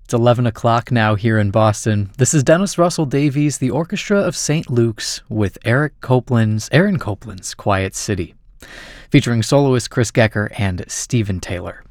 It's 11 o'clock now here in Boston. This is Dennis Russell Davies, the Orchestra of St. Luke's, with Aaron Copland's Quiet City, featuring soloist Chris Gecker and Steven Taylor.